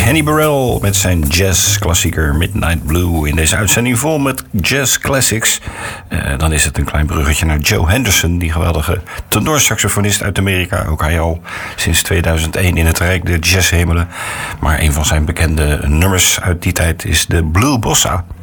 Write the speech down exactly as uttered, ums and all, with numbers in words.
Kenny Burrell met zijn jazzklassieker Midnight Blue. In deze uitzending vol met jazz classics. Uh, dan is het een klein bruggetje naar Joe Henderson, die geweldige tenorsaxofonist uit Amerika. Ook hij al sinds tweeduizend één in het rijk der jazzhemelen. Maar een van zijn bekende nummers uit die tijd is de Blue Bossa.